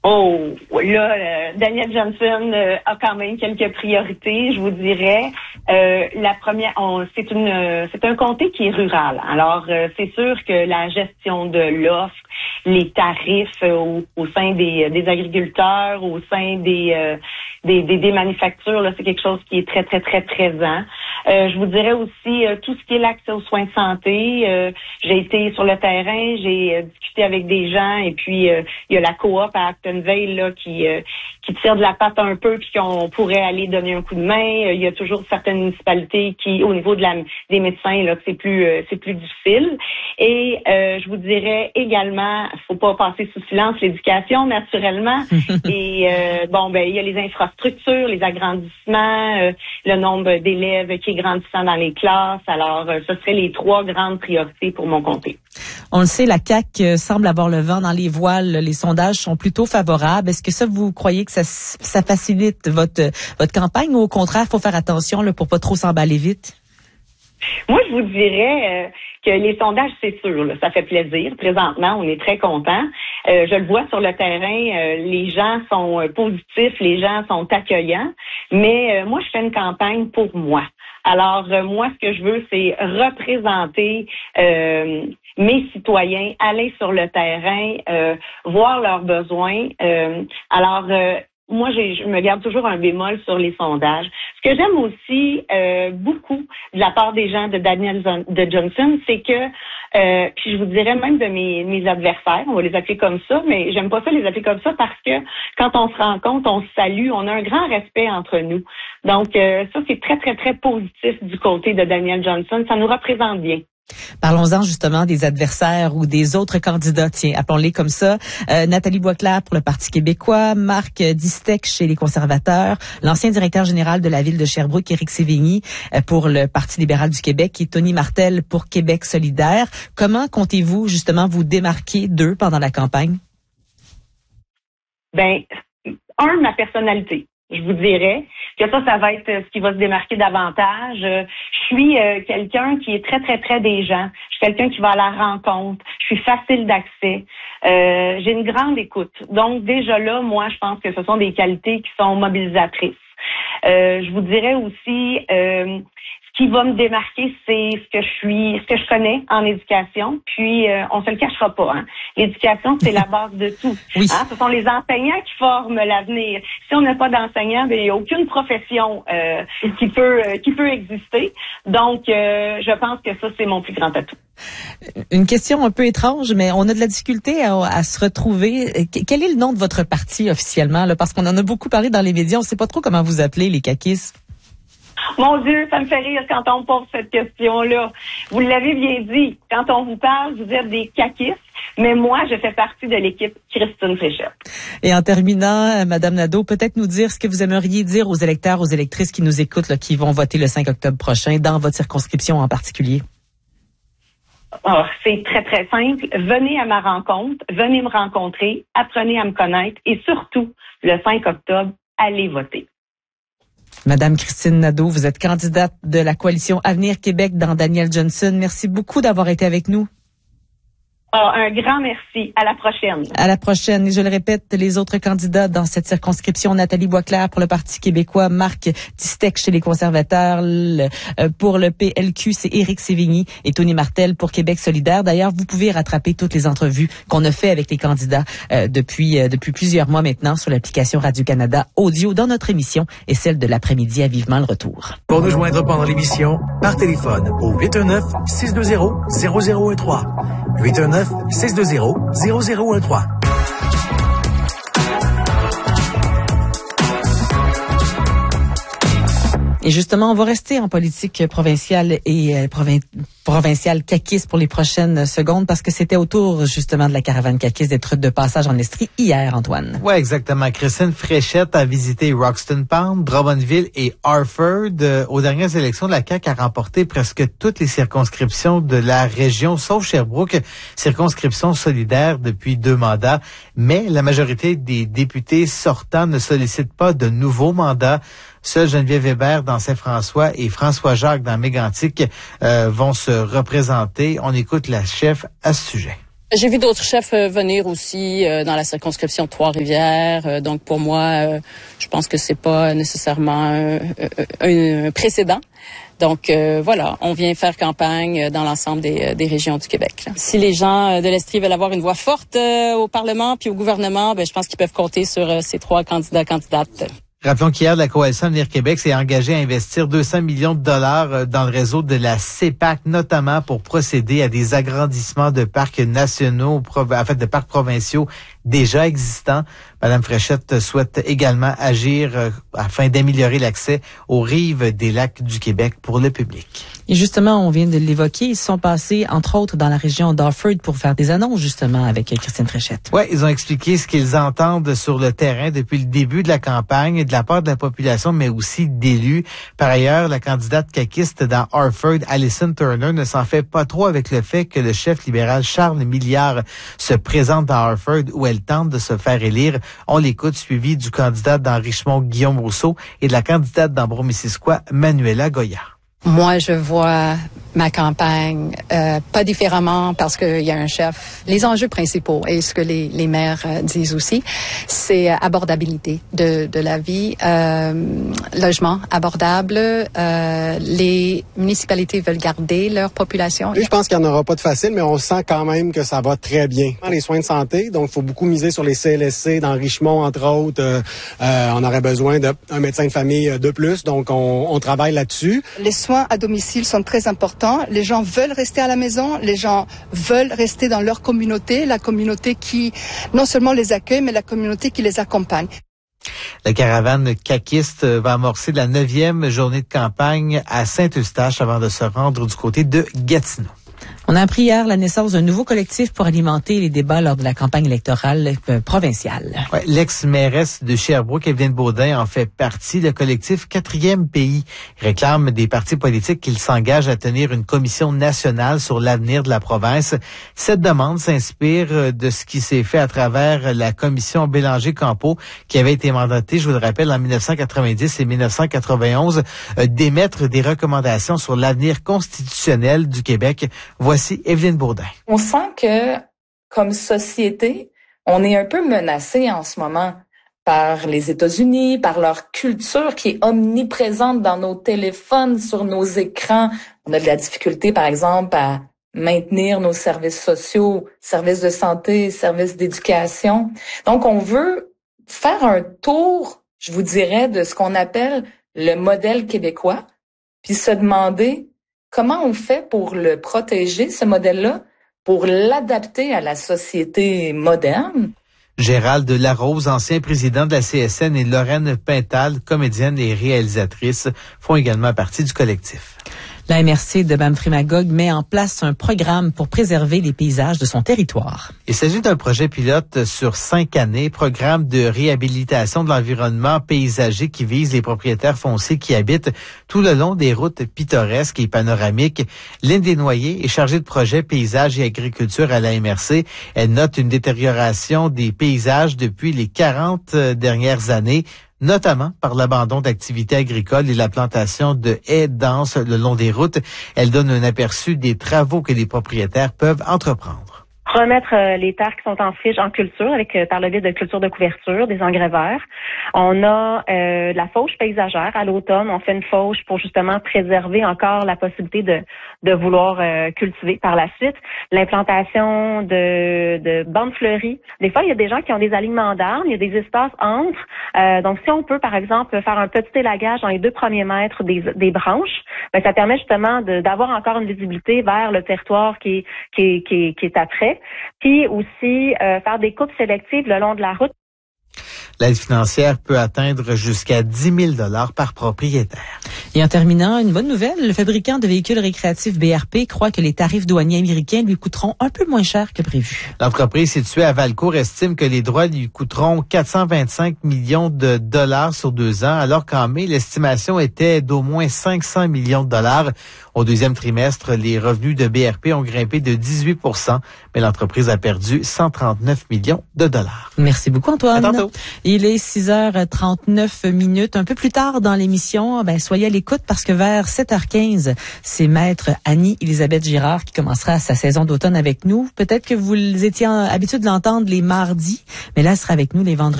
Oh, là, Daniel Johnson a quand même quelques priorités, je vous dirais. La première, c'est un comté qui est rural. Alors, c'est sûr que la gestion de l'offre, les tarifs au sein des agriculteurs, au sein des manufactures, là, c'est quelque chose qui est très, très, très présent. Je vous dirais aussi tout ce qui est l'accès aux soins de santé. J'ai été sur le terrain, j'ai discuté avec des gens et puis il y a la coop à Actonville là qui tire de la patte un peu puis qu'on pourrait aller donner un coup de main. Il y a toujours certaines municipalités qui, au niveau des médecins, là, c'est plus difficile. Et je vous dirais également, faut pas passer sous silence l'éducation naturellement. Et il y a les infrastructures, les agrandissements, le nombre d'élèves qui est grandissant dans les classes. Alors, ce seraient les 3 grandes priorités pour mon comté. On le sait, la CAQ semble avoir le vent dans les voiles. Les sondages sont plutôt favorables. Est-ce que ça, vous croyez que ça facilite votre campagne ou au contraire, faut faire attention là, pour pas trop s'emballer vite? Moi, je vous dirais que les sondages, c'est sûr, là, ça fait plaisir. Présentement, on est très contents. Je le vois sur le terrain, les gens sont positifs, les gens sont accueillants. Mais moi, je fais une campagne pour moi. Alors, moi, ce que je veux, c'est représenter mes citoyens, aller sur le terrain, voir leurs besoins. Moi, je me garde toujours un bémol sur les sondages. Ce que j'aime aussi beaucoup de la part des gens de Daniel Johnson, c'est que, puis je vous dirais même de mes adversaires, on va les appeler comme ça, mais j'aime pas ça les appeler comme ça parce que quand on se rencontre, on se salue, on a un grand respect entre nous. Donc, ça, c'est très, très, très positif du côté de Daniel Johnson. Ça nous représente bien. Parlons-en justement des adversaires ou des autres candidats, tiens, appelons-les comme ça. Nathalie Boisclair pour le Parti québécois, Marc Distec chez les conservateurs, l'ancien directeur général de la ville de Sherbrooke, Éric Sévigny, pour le Parti libéral du Québec et Tony Martel pour Québec solidaire. Comment comptez-vous justement vous démarquer d'eux pendant la campagne? Ma personnalité. Je vous dirais que ça va être ce qui va se démarquer davantage. Je suis quelqu'un qui est très, très près des gens. Je suis quelqu'un qui va à la rencontre. Je suis facile d'accès. J'ai une grande écoute. Donc, déjà là, moi, je pense que ce sont des qualités qui sont mobilisatrices. Je vous dirais aussi, ce qui va me démarquer, c'est ce que je connais en éducation. Puis, on se le cachera pas. Hein. L'éducation, c'est la base de tout. Oui. Hein? Ce sont les enseignants qui forment l'avenir. Si on n'a pas d'enseignants, il n'y a aucune profession qui peut exister. Donc, je pense que ça, c'est mon plus grand atout. Une question un peu étrange, mais on a de la difficulté à se retrouver. Quel est le nom de votre parti officiellement? Là? Parce qu'on en a beaucoup parlé dans les médias. On ne sait pas trop comment vous appelez, les caquistes. Mon Dieu, ça me fait rire quand on me pose cette question-là. Vous l'avez bien dit, quand on vous parle, vous êtes des caquistes, mais moi, je fais partie de l'équipe Christine Fréchette. Et en terminant, Madame Nadeau, peut-être nous dire ce que vous aimeriez dire aux électeurs, aux électrices qui nous écoutent, là, qui vont voter le 5 octobre prochain, dans votre circonscription en particulier. Oh, c'est très, très simple. Venez à ma rencontre, venez me rencontrer, apprenez à me connaître et surtout, le 5 octobre, allez voter. Madame Christine Nadeau, vous êtes candidate de la coalition Avenir Québec dans Daniel Johnson. Merci beaucoup d'avoir été avec nous. Un grand merci. À la prochaine. À la prochaine. Et je le répète, les autres candidats dans cette circonscription, Nathalie Boisclair pour le Parti québécois, Marc Distec chez les conservateurs, pour le PLQ, c'est Éric Sévigny et Tony Martel pour Québec solidaire. D'ailleurs, vous pouvez rattraper toutes les entrevues qu'on a fait avec les candidats depuis plusieurs mois maintenant sur l'application Radio-Canada Audio dans notre émission et celle de l'après-midi à Vivement le retour. Pour nous joindre pendant l'émission, par téléphone au 819-620-0013. 819-620-0013. Et justement, on va rester en politique provinciale et provinciale caquiste pour les prochaines secondes parce que c'était au tour justement de la caravane caquiste d'être de passage en Estrie hier, Antoine. Ouais, exactement. Christine Fréchette a visité Roxton Pound, Drummondville et Harford. Aux dernières élections, la CAQ a remporté presque toutes les circonscriptions de la région, sauf Sherbrooke, circonscription solidaire depuis 2 mandats. Mais la majorité des députés sortants ne sollicitent pas de nouveaux mandats. Seul Geneviève Hébert dans Saint-François et François Jacques dans Mégantic vont se représenter. On écoute la chef à ce sujet. J'ai vu d'autres chefs venir aussi dans la circonscription de Trois-Rivières. Donc pour moi, je pense que c'est pas nécessairement un précédent. Donc voilà, on vient faire campagne dans l'ensemble des régions du Québec. Là. Si les gens de l'Estrie veulent avoir une voix forte au Parlement puis au gouvernement, je pense qu'ils peuvent compter sur ces 3 candidates. Rappelons qu'hier, la Coalition Avenir Québec s'est engagée à investir 200 millions de dollars dans le réseau de la CEPAC, notamment pour procéder à des agrandissements de parcs nationaux, de parcs provinciaux déjà existants. Madame Fréchette souhaite également agir afin d'améliorer l'accès aux rives des lacs du Québec pour le public. Et justement, on vient de l'évoquer, ils sont passés, entre autres, dans la région d'Orford pour faire des annonces, justement, avec Christine Fréchette. Oui, ils ont expliqué ce qu'ils entendent sur le terrain depuis le début de la campagne, de la part de la population, mais aussi d'élus. Par ailleurs, la candidate caquiste dans Orford, Alison Turner, ne s'en fait pas trop avec le fait que le chef libéral Charles Milliard se présente dans Orford où elle tente de se faire élire. On l'écoute, suivi du candidat dans Richmond, Guillaume Rousseau, et de la candidate dans Bromissisquoi, Manuela Goya. Moi, je vois ma campagne pas différemment parce qu'il y a un chef. Les enjeux principaux et ce que les maires disent aussi, c'est abordabilité de la vie, logement abordable. Les municipalités veulent garder leur population. Je pense qu'il n'y en aura pas de facile, mais on sent quand même que ça va très bien. Les soins de santé, donc il faut beaucoup miser sur les CLSC dans Richmond, entre autres. On aurait besoin d'un médecin de famille de plus, donc on travaille là-dessus. Les soins à domicile sont très importants. Les gens veulent rester à la maison, les gens veulent rester dans leur communauté, la communauté qui non seulement les accueille, mais la communauté qui les accompagne. La caravane caquiste va amorcer la 9e journée de campagne à Saint-Eustache avant de se rendre du côté de Gatineau. On a appris hier la naissance d'un nouveau collectif pour alimenter les débats lors de la campagne électorale provinciale. Ouais, l'ex-mairesse de Sherbrooke, Evelyne Baudin, en fait partie. Le collectif 4e pays réclame des partis politiques qu'ils s'engagent à tenir une commission nationale sur l'avenir de la province. Cette demande s'inspire de ce qui s'est fait à travers la commission Bélanger-Campeau, qui avait été mandatée, je vous le rappelle, en 1990 et 1991, d'émettre des recommandations sur l'avenir constitutionnel du Québec. Voici Evelyne Baudin. On sent que, comme société, on est un peu menacé en ce moment par les États-Unis, par leur culture qui est omniprésente dans nos téléphones, sur nos écrans. On a de la difficulté, par exemple, à maintenir nos services sociaux, services de santé, services d'éducation. Donc, on veut faire un tour, je vous dirais, de ce qu'on appelle le modèle québécois, puis se demander comment on fait pour le protéger, ce modèle-là, pour l'adapter à la société moderne? Gérald Larose, ancien président de la CSN, et Lorraine Pintal, comédienne et réalisatrice, font également partie du collectif. La MRC de Bam-Frémagogue met en place un programme pour préserver les paysages de son territoire. Il s'agit d'un projet pilote sur 5 années, programme de réhabilitation de l'environnement paysager qui vise les propriétaires fonciers qui habitent tout le long des routes pittoresques et panoramiques. Lynn Desnoyers est chargée de projet paysage et agriculture à la MRC. Elle note une détérioration des paysages depuis les 40 dernières années, notamment par l'abandon d'activités agricoles et la plantation de haies denses le long des routes. Elle donne un aperçu des travaux que les propriétaires peuvent entreprendre. Remettre les terres qui sont en friche en culture par le biais de culture de couverture, des engrais verts. On a la fauche paysagère à l'automne. On fait une fauche pour justement préserver encore la possibilité de vouloir cultiver par la suite. L'implantation de bandes fleuries. Des fois, il y a des gens qui ont des alignements d'arbres, il y a des espaces entre. Donc, si on peut, par exemple, faire un petit élagage dans les 2 premiers mètres des branches, ça permet justement d'avoir encore une visibilité vers le territoire qui est après. Puis aussi faire des coupes sélectives le long de la route. L'aide financière peut atteindre jusqu'à 10 000 $ par propriétaire. Et en terminant, une bonne nouvelle, le fabricant de véhicules récréatifs BRP croit que les tarifs douaniers américains lui coûteront un peu moins cher que prévu. L'entreprise située à Valcourt estime que les droits lui coûteront 425 millions de dollars sur 2 ans, alors qu'en mai, l'estimation était d'au moins 500 millions de dollars. Au 2e trimestre, les revenus de BRP ont grimpé de 18 %, mais l'entreprise a perdu 139 millions de dollars. Merci beaucoup, Antoine. À tantôt. Il est 6h39. Un peu plus tard dans l'émission, soyez à l'écoute parce que vers 7h15, c'est maître Annie-Elisabeth Girard qui commencera sa saison d'automne avec nous. Peut-être que vous étiez habitué de l'entendre les mardis, mais là, elle sera avec nous les vendredis.